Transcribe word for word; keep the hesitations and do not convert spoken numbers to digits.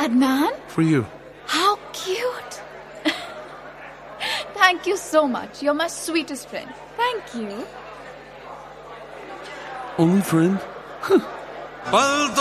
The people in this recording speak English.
Adnan? For you. How cute. Thank you so much. You're my sweetest friend. Thank you. Only friend?